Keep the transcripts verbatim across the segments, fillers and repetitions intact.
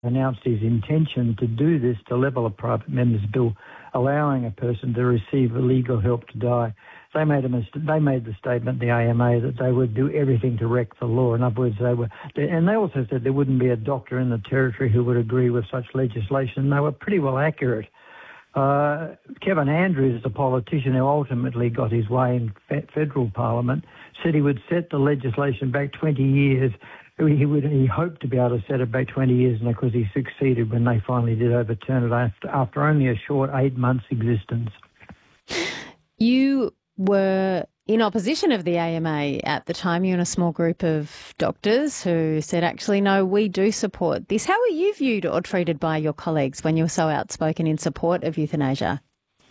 announced his intention to do this, to level a private member's bill, allowing a person to receive legal help to die. They made a mist- they made the statement, the A M A, that they would do everything to wreck the law. In other words, they were, and they also said there wouldn't be a doctor in the territory who would agree with such legislation. They were pretty well accurate. Uh, Kevin Andrews, the politician who ultimately got his way in fe- federal parliament, said he would set the legislation back twenty years. He would. He hoped to be able to set it back twenty years, and of course he succeeded when they finally did overturn it after, after only a short eight months' existence. You were in opposition of the A M A at the time. You and a small group of doctors who said, actually, no, we do support this. How were you viewed or treated by your colleagues when you were so outspoken in support of euthanasia?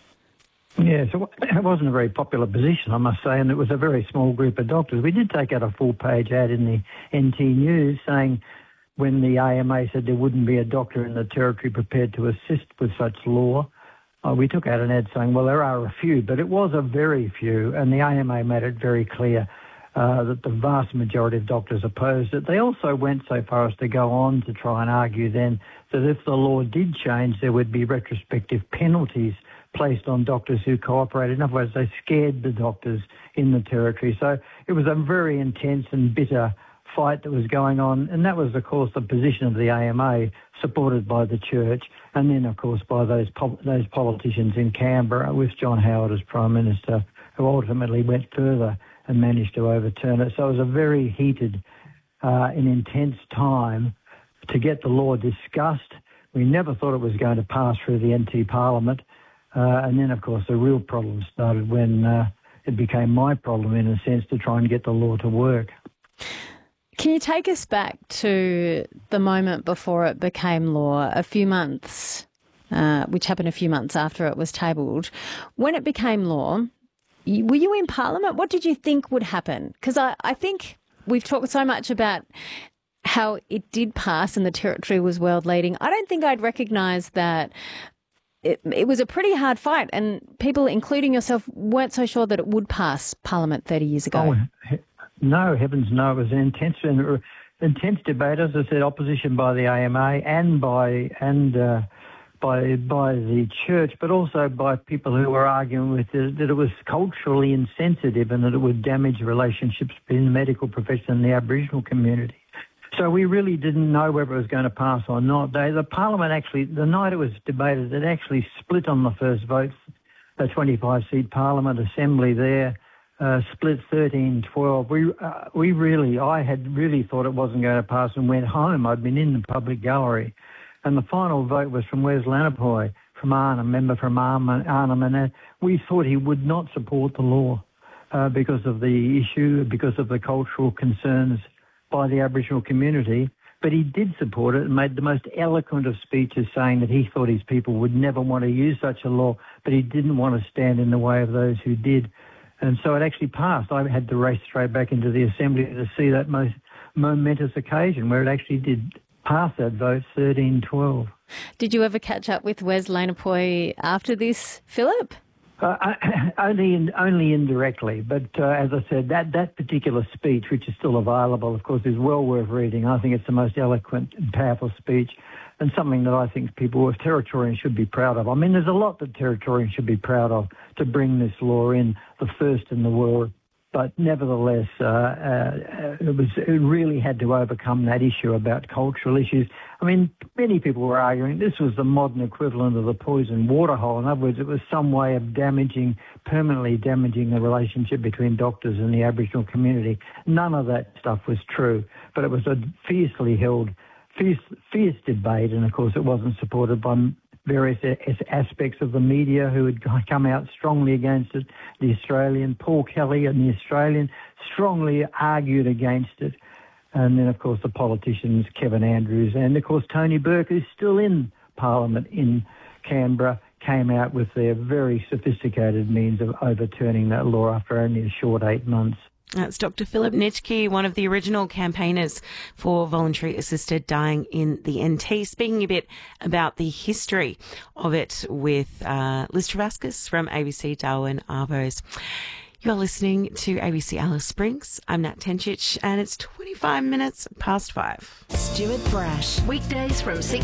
Yeah, so it wasn't a very popular position, I must say, and it was a very small group of doctors. We did take out a full-page ad in the N T News saying when the A M A said there wouldn't be a doctor in the territory prepared to assist with such law, Uh, we took out an ad saying, well, there are a few, but it was a very few, and the A M A made it very clear uh, that the vast majority of doctors opposed it. They also went so far as to go on to try and argue then that if the law did change, there would be retrospective penalties placed on doctors who cooperated. In other words, they scared the doctors in the territory. So it was a very intense and bitter fight that was going on, and that was, of course, the position of the A M A, supported by the church, and then, of course, by those po- those politicians in Canberra with John Howard as Prime Minister, who ultimately went further and managed to overturn it. So it was a very heated uh, and intense time to get the law discussed. We never thought it was going to pass through the N T Parliament, uh, and then, of course, the real problem started when uh, it became my problem, in a sense, to try and get the law to work. Can you take us back to the moment before it became law, a few months, uh, which happened a few months after it was tabled? When it became law, were you in Parliament? What did you think would happen? Because I, I think we've talked so much about how it did pass and the territory was world leading. I don't think I'd recognise that it, it was a pretty hard fight, and people, including yourself, weren't so sure that it would pass Parliament thirty years ago. Oh, No, heavens no. It was an intense, intense debate, as I said, opposition by the A M A and by and uh, by by the church, but also by people who were arguing with it, that it was culturally insensitive and that it would damage relationships between the medical profession and the Aboriginal community. So we really didn't know whether it was going to pass or not. They, the Parliament actually, the night it was debated, it actually split on the first vote, the twenty-five seat Parliament Assembly there. Uh, split thirteen twelve. We uh, we really, I had really thought it wasn't going to pass and went home. I'd been in the public gallery. And the final vote was from Wes Lanapoy, from Arnhem, member from Arnhem, and uh, we thought he would not support the law uh, because of the issue, because of the cultural concerns by the Aboriginal community. But he did support it and made the most eloquent of speeches saying that he thought his people would never want to use such a law, but he didn't want to stand in the way of those who did. And so it actually passed. I had to race straight back into the Assembly to see that most momentous occasion where it actually did pass that vote, thirteen twelve. Did you ever catch up with Wes Lanapoy after this, Philip? Uh, only in, only indirectly, but uh, as I said, that, that particular speech, which is still available, of course, is well worth reading. I think it's the most eloquent and powerful speech, and something that I think people with Territorians should be proud of. I mean, there's a lot that Territorians should be proud of to bring this law in, the first in the world. But nevertheless, uh, uh, it was it really had to overcome that issue about cultural issues. I mean, many people were arguing this was the modern equivalent of the poison water hole. In other words, it was some way of damaging, permanently damaging the relationship between doctors and the Aboriginal community. None of that stuff was true, but it was a fiercely held, fierce, fierce debate, and of course it wasn't supported by various aspects of the media who had come out strongly against it. The Australian, Paul Kelly and the Australian strongly argued against it. And then, of course, the politicians, Kevin Andrews and, of course, Tony Burke, who's still in Parliament in Canberra, came out with their very sophisticated means of overturning that law after only a short eight months. That's Doctor Philip Nitschke, one of the original campaigners for voluntary assisted dying in the N T, speaking a bit about the history of it with uh, Liz Travascus from A B C Darwin Arvos. You're listening to A B C Alice Springs. I'm Nat Tenchich, and it's twenty-five minutes past five. Stuart Brash, weekdays from six